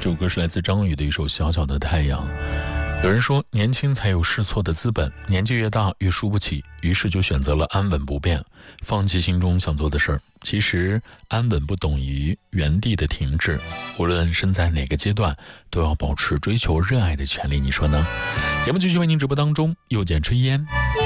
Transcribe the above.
这首歌是来自张宇的一首《小小的太阳》。有人说，年轻才有试错的资本，年纪越大越输不起，于是就选择了安稳不变，放弃心中想做的事儿。其实安稳不等于原地的停滞，无论身在哪个阶段，都要保持追求热爱的权利，你说呢？节目继续为您直播当中，又见炊烟。